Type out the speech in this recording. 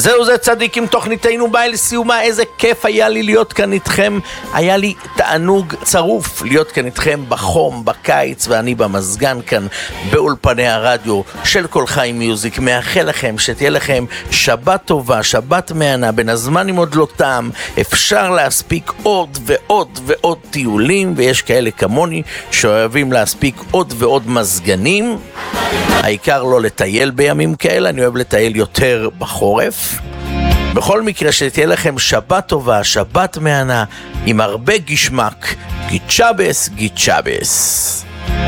זהו זה צדיק עם תוכניתנו באה לסיומה. איזה כיף היה לי להיות כאן איתכם, היה לי תענוג צרוף להיות כאן איתכם בחום, בקיץ, ואני במזגן כאן באולפני הרדיו של כל חיים מיוזיק. מאחל לכם שתהיה לכם שבת טובה, שבת מהנה, בין הזמנים עוד לא תם, אפשר להספיק עוד ועוד ועוד טיולים, ויש כאלה כמוני שאוהבים להספיק עוד ועוד מזגנים. העיקר לא לטייל בימים כאלה, אני אוהב לטייל יותר בחורף. בכל מקרה שתהיה לכם שבת טובה, שבת מהנה, עם הרבה גשמק. גיט שבס, גיט שבס.